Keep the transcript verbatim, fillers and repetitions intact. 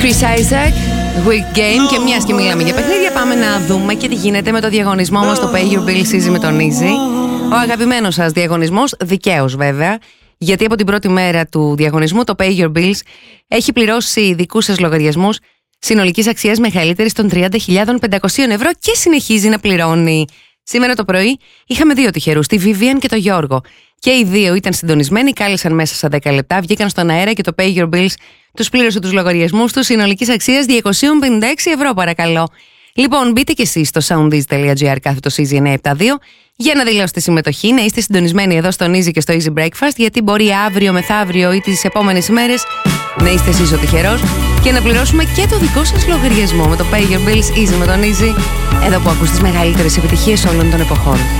Chris Isaac, Week Game. Και μιας και μιλάμε για παιχνίδια, πάμε να δούμε και τι γίνεται με το διαγωνισμό μας, το Pay Your Bills Easy με τον Easy. Ο αγαπημένος σας διαγωνισμός, δικαίως βέβαια, γιατί από την πρώτη μέρα του διαγωνισμού το Pay Your Bills έχει πληρώσει δικούς σας λογαριασμούς συνολικής αξίας μεγαλύτερης των τριάντα χιλιάδες πεντακόσια ευρώ και συνεχίζει να πληρώνει. Σήμερα το πρωί είχαμε δύο τυχερούς, τη Vivian και το Γιώργο. Και οι δύο ήταν συντονισμένοι, κάλεσαν μέσα στα δέκα λεπτά, βγήκαν στον αέρα και το Pay Your Bills τους πλήρωσε τους λογαριασμούς τους συνολικής αξίας διακόσια πενήντα έξι ευρώ, παρακαλώ. Λοιπόν, μπείτε και εσείς στο soundeasy.gr κάθετος Easy εννιακόσια εβδομήντα δύο για να δηλώσετε συμμετοχή, να είστε συντονισμένοι εδώ στον Easy και στο Easy Breakfast, γιατί μπορεί αύριο, μεθαύριο ή τις επόμενες ημέρες να είστε εσείς ο τυχερός και να πληρώσουμε και το δικό σας λογαριασμό με το Pay Your Bills Easy με τον Easy, εδώ που ακούς τις μεγαλύτερες επιτυχίες όλων των εποχών.